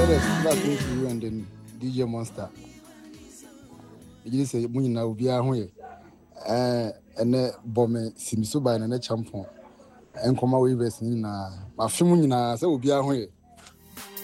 Brothers, that's me to you and then DJ Monster. You say Munina will be a way. And bomb Simisuba and a champon. And come away with me. My Fimunina, so will be a way.